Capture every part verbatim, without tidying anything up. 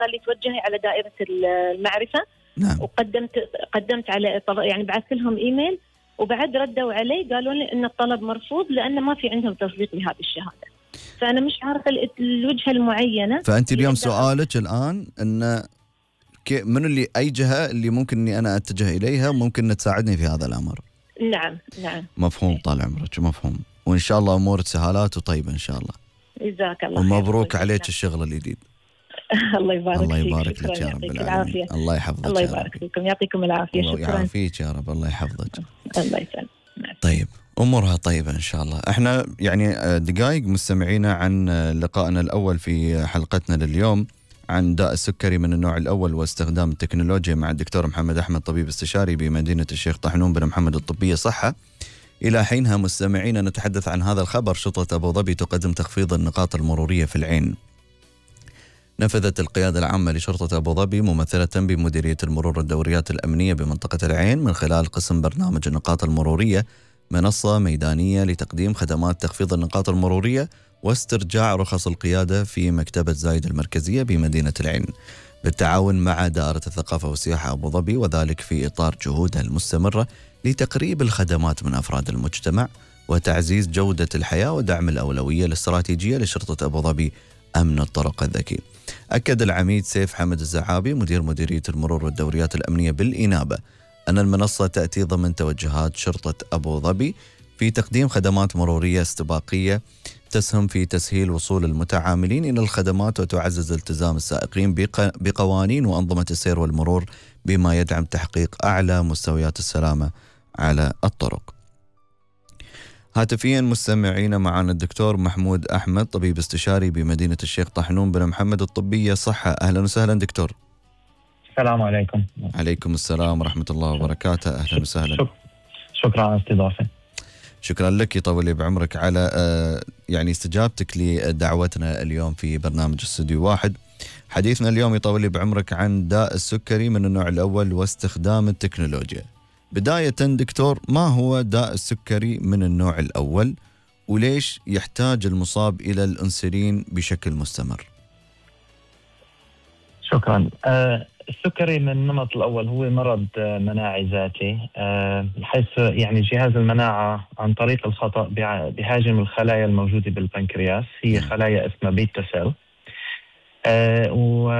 صار لي توجهي على دائرة المعرفة. نعم. وقدمت قدمت على يعني بعثت لهم إيميل، وبعد ردوا علي قالوا لي إن الطلب مرفوض لأن ما في عندهم تصديق لهذه الشهادة. فأنا مش عارفة الوجهة المعينة. فأنت اليوم سؤالك الآن إن من اللي أي جهة اللي ممكن إني أنا أتجه إليها وممكن تساعدني في هذا الأمر؟ نعم نعم. مفهوم، طال عمرك، مفهوم. وإن شاء الله أمورك سهالات وطيبة إن شاء الله. جزاك الله ومبروك خير. عليك الشغل الجديد. الله يبارك الله فيك. يبارك لك يا رب العالمين. الله يحفظك. الله يبارك فيكم، يعطيكم العافية. الله شكرا. يعافيك يا رب، الله يحفظك. الله يسلمك. طيب، أمورها طيبة إن شاء الله. إحنا يعني دقائق مستمعينا عن لقائنا الأول في حلقتنا لليوم عن داء السكري من النوع الأول واستخدام التكنولوجيا مع الدكتور محمد أحمد، طبيب استشاري بمدينة الشيخ طحنون بن محمد الطبية صحة. إلى حينها مستمعينا نتحدث عن هذا الخبر. شرطة أبو ظبي تقدم تخفيض النقاط المرورية في العين. نفذت القيادة العامة لشرطة أبو ظبي ممثلة بمديرية المرور والدوريات الأمنية بمنطقة العين من خلال قسم برنامج النقاط المرورية منصة ميدانية لتقديم خدمات تخفيض النقاط المرورية واسترجاع رخص القيادة في مكتبة زايد المركزية بمدينة العين بالتعاون مع دائرة الثقافة والسياحة أبو ظبي، وذلك في إطار جهودها المستمرة لتقريب الخدمات من أفراد المجتمع وتعزيز جودة الحياة ودعم الأولوية الاستراتيجية لشرطة أبو ظبي أمن الطرق الذكي. أكد العميد سيف حمد الزعابي مدير مديرية المرور والدوريات الأمنية بالإنابة أن المنصة تأتي ضمن توجهات شرطة أبو ظبي في تقديم خدمات مرورية استباقية تسهم في تسهيل وصول المتعاملين إلى الخدمات وتعزز التزام السائقين بقوانين وأنظمة السير والمرور بما يدعم تحقيق أعلى مستويات السلامة على الطرق. هاتفيا مستمعين معنا الدكتور محمود أحمد، طبيب استشاري بمدينة الشيخ طحنون بن محمد الطبية صحة. أهلا وسهلا دكتور. السلام عليكم. عليكم السلام ورحمة الله وبركاته. أهلا وسهلا. شكرا على الاستضافة. شكرا لك، يطول لي بعمرك على يعني استجابتك لدعوتنا اليوم في برنامج استوديو واحد. حديثنا اليوم يطول لي بعمرك عن داء السكري من النوع الأول واستخدام التكنولوجيا. بداية دكتور، ما هو داء السكري من النوع الأول وليش يحتاج المصاب إلى الأنسولين بشكل مستمر؟ شكرا. أه السكري من النمط الأول هو مرض مناعي ذاتي، أه بحيث يعني جهاز المناعة عن طريق الخطأ بهاجم الخلايا الموجودة بالبنكرياس، هي خلايا اسمها بيتا سيل. آه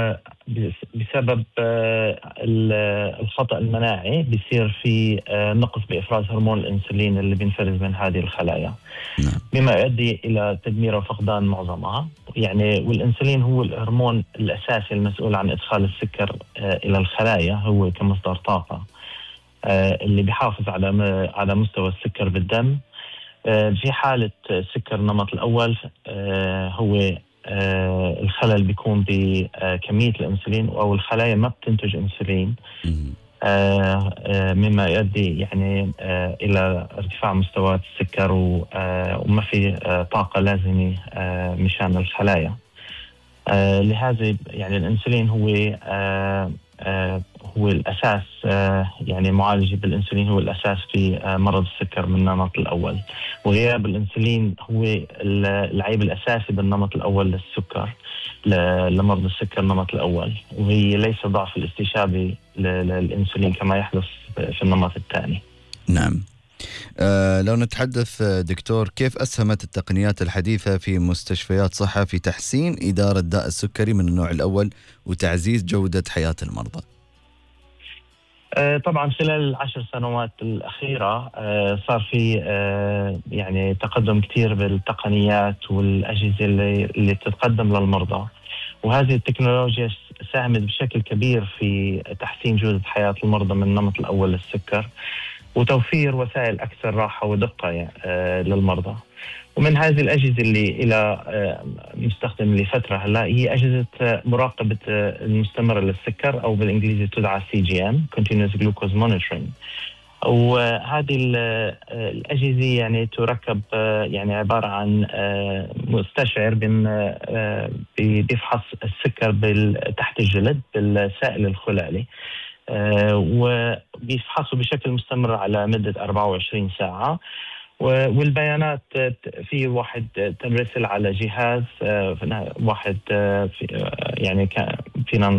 وبسبب آه الخطأ المناعي بيصير في آه نقص بإفراز هرمون الأنسولين اللي بينفرز من هذه الخلايا، مما يؤدي إلى تدمير وفقدان معظمها. يعني والأنسولين هو الهرمون الأساسي المسؤول عن إدخال السكر آه إلى الخلايا، هو كمصدر طاقة آه اللي بيحافظ على على مستوى السكر بالدم. آه في حالة سكر النمط الأول آه هو آه الخلل بيكون بكمية الأنسولين أو الخلايا ما بتنتج أنسولين، آه آه مما يؤدي يعني آه إلى ارتفاع مستويات السكر وما في آه طاقة لازمة آه مشان الخلايا. آه لهذا يعني الأنسولين هو آه آه هو الأساس، آه يعني معالجة بالأنسولين هو الأساس في آه مرض السكر من النمط الأول. وغياب الأنسولين هو العيب الأساسي بالنمط الأول للسكر لمرض السكر النمط الأول، وهي ليس ضعف الاستجابة للأنسولين كما يحدث في النمط الثاني. نعم. أه لو نتحدث دكتور، كيف أسهمت التقنيات الحديثة في مستشفيات صحة في تحسين إدارة داء السكري من النوع الأول وتعزيز جودة حياة المرضى؟ أه طبعا خلال العشر سنوات الأخيرة أه صار في أه يعني تقدم كتير بالتقنيات والأجهزة اللي, اللي تتقدم للمرضى، وهذه التكنولوجيا ساهمت بشكل كبير في تحسين جودة حياة المرضى من النمط الأول للسكر وتوفير وسائل أكثر راحة ودقة يعني آه للمرضى. ومن هذه الأجهزة اللي إلى آه مستخدم لفترة هلا هي أجهزة مراقبة آه المستمرة للسكر أو بالإنجليزي تدعى سي جي إم Continuous Glucose Monitoring. وهذه الأجهزة يعني تركب آه يعني عبارة عن آه مستشعر بين آه بيفحص السكر تحت الجلد بالسائل الخلالي، آه وبيفحصوا بشكل مستمر على مدة أربعة وعشرين ساعة، والبيانات في واحد تنرسل على جهاز آه واحد آه في يعني فينا